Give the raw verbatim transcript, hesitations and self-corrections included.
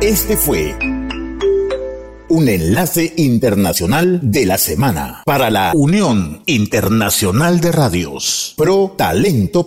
Este fue un enlace internacional de la semana para la Unión Internacional de Radios. Pro Talento